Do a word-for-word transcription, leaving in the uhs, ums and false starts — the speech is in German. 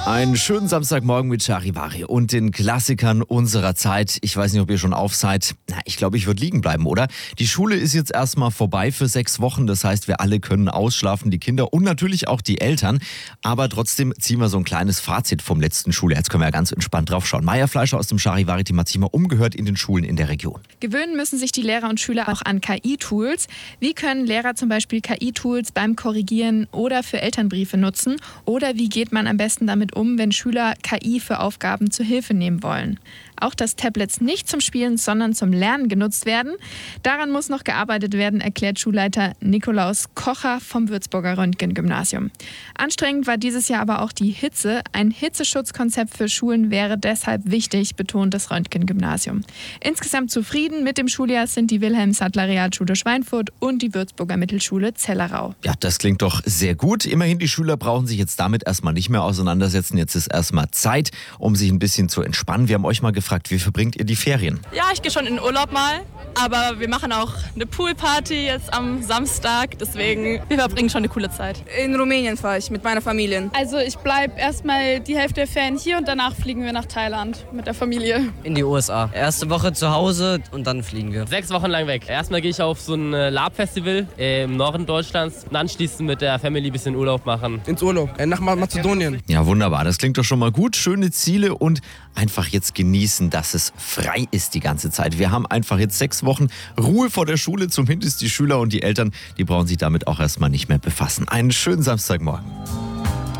Einen schönen Samstagmorgen mit Charivari und den Klassikern unserer Zeit. Ich weiß nicht, ob ihr schon auf seid. Na, ich glaube, ich würde liegen bleiben, oder? Die Schule ist jetzt erstmal vorbei für sechs Wochen. Das heißt, wir alle können ausschlafen, die Kinder und natürlich auch die Eltern. Aber trotzdem ziehen wir so ein kleines Fazit vom letzten Schuljahr. Jetzt können wir ja ganz entspannt drauf schauen. Maja Fleischer aus dem Charivari-Team hat sich mal umgehört in den Schulen in der Region. Gewöhnen müssen sich die Lehrer und Schüler auch an K I-Tools. Wie können Lehrer zum Beispiel K I-Tools beim Korrigieren oder für Elternbriefe nutzen? Oder wie geht man am besten damit um, wenn Schüler K I für Aufgaben zur Hilfe nehmen wollen? Auch dass Tablets nicht zum Spielen, sondern zum Lernen genutzt werden. Daran muss noch gearbeitet werden, erklärt Schulleiter Nikolaus Kocher vom Würzburger Röntgen-Gymnasium. Anstrengend war dieses Jahr aber auch die Hitze. Ein Hitzeschutzkonzept für Schulen wäre deshalb wichtig, betont das Röntgen-Gymnasium. Insgesamt zufrieden mit dem Schuljahr sind die Wilhelm-Sattler-Realschule Schweinfurt und die Würzburger Mittelschule Zellerau. Ja, das klingt doch sehr gut. Immerhin, die Schüler brauchen sich jetzt damit erstmal nicht mehr auseinandersetzen. Jetzt ist erstmal Zeit, um sich ein bisschen zu entspannen. Wir haben euch mal gefragt, wie verbringt ihr die Ferien? Ja, ich gehe schon in den Urlaub mal, aber wir machen auch eine Poolparty jetzt am Samstag, deswegen wir verbringen schon eine coole Zeit. In Rumänien fahre ich mit meiner Familie. Also ich bleibe erstmal die Hälfte der Ferien hier und danach fliegen wir nach Thailand mit der Familie. In die U S A. Erste Woche zu Hause und dann fliegen wir. Sechs Wochen lang weg. Erstmal gehe ich auf so ein Lab-Festival im Norden Deutschlands und anschließend mit der Family ein bisschen Urlaub machen. Ins Urlaub, nach Mazedonien. Ja, wunderbar. Das klingt doch schon mal gut. Schöne Ziele und einfach jetzt genießen, dass es frei ist die ganze Zeit. Wir haben einfach jetzt sechs Wochen Ruhe vor der Schule, zumindest die Schüler und die Eltern, die brauchen sich damit auch erstmal nicht mehr befassen. Einen schönen Samstagmorgen.